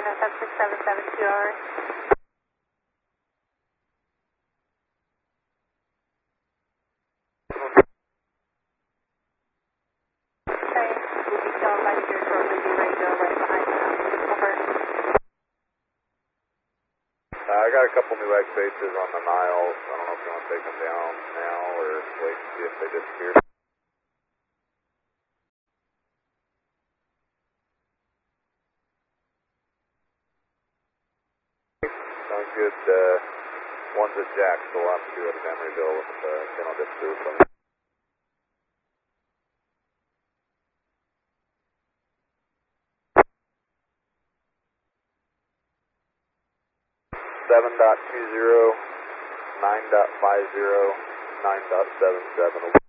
677 2 Okay, we'll be still by here shortly. Be ready to go right behind you. Over. I got a couple new egg faces on the Niles. I don't know if you want to take them down now or wait and see if they disappear. Sounds good. One's at Jack, so we'll have to do a memory bill with channel dip through. 7.20, 9.50, 9.77.